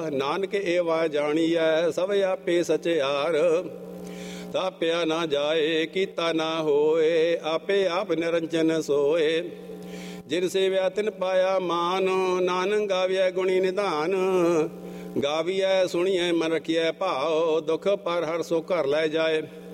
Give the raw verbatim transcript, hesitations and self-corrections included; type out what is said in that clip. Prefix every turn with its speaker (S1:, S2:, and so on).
S1: ਨਾਨਕ ਏਵਾ ਜਾਣੀਐ ਸਭ ਆਪੇ ਸਚਿਆਰ। ਤਾਪਿਆ ਨਾ ਜਾਏ ਕੀਤਾ ਨਾ ਹੋਏ ਆਪੇ ਆਪ ਨਿਰੰਜਨ ਸੋਏ। ਜਿਨ ਸੇਵਿਆ ਤਿਨ ਪਾਇਆ ਮਾਨ ਨਾਨਕ ਗਾਵੀਐ ਗੁਣੀ ਨਿਧਾਨ। ਗਾਵੀਐ ਸੁਣੀਐ ਮਨ ਰਖੀਐ ਭਾਉ ਦੁਖ ਪਰ ਹਰ ਸੋ ਘਰ ਲੈ ਜਾਏ।